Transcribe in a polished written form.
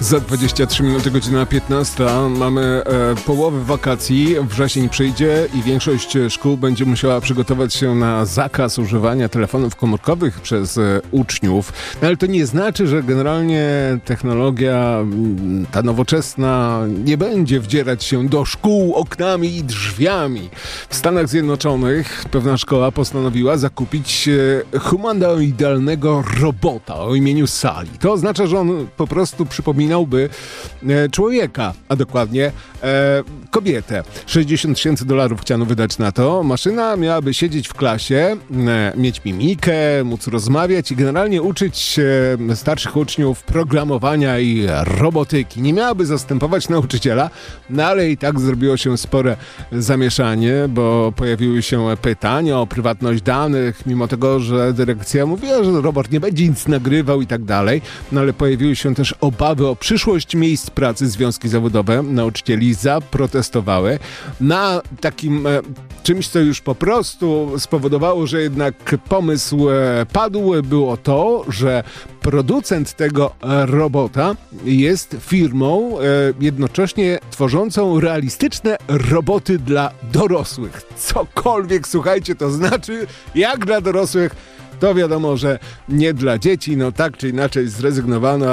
Za 23 minuty, godzina 15. Mamy połowę wakacji. Wrzesień przyjdzie i większość szkół będzie musiała przygotować się na zakaz używania telefonów komórkowych przez uczniów. No, ale to nie znaczy, że generalnie technologia, ta nowoczesna, nie będzie wdzierać się do szkół oknami i drzwiami. W Stanach Zjednoczonych pewna szkoła postanowiła zakupić humanoidalnego robota o imieniu Sally. To oznacza, że on po prostu przypominałby człowieka, a dokładnie kobietę. $60,000 chciano wydać na to. Maszyna miałaby siedzieć w klasie, mieć mimikę, móc rozmawiać i generalnie uczyć starszych uczniów programowania i robotyki. Nie miałaby zastępować nauczyciela, no ale i tak zrobiło się spore zamieszanie, bo pojawiły się pytania o prywatność danych, mimo tego, że dyrekcja mówiła, że robot nie będzie nic nagrywał i tak dalej, no ale pojawiły się też obawy o przyszłość miejsc pracy. Związki zawodowe nauczycieli zaprotestowały na takim czymś, co już po prostu spowodowało, że jednak pomysł padł. Było to, że producent tego robota jest firmą jednocześnie tworzącą realistyczne roboty dla dorosłych. Cokolwiek, słuchajcie, to znaczy, jak dla dorosłych, to wiadomo, że nie dla dzieci. No tak czy inaczej zrezygnowano,